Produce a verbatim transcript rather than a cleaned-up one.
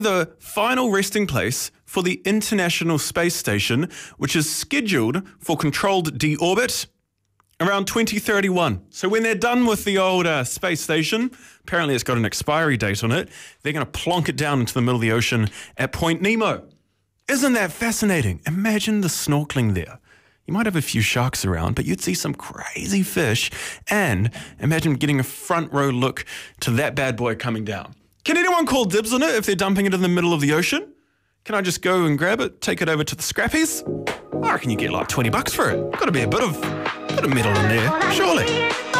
The final resting place for the International Space Station, which is scheduled for controlled deorbit around twenty thirty-one. So when they're done with the old uh, space station, apparently it's got an expiry date on it, they're going to plonk it down into the middle of the ocean at Point Nemo. Isn't that fascinating? Imagine the snorkeling there. You might have a few sharks around, but you'd see some crazy fish, and imagine getting a front row look to that bad boy coming down. Can anyone call dibs on it if they're dumping it in the middle of the ocean? Can I just go and grab it, take it over to the scrappies? I reckon you get like twenty bucks for it. Got to be a bit of, bit of metal in there, surely.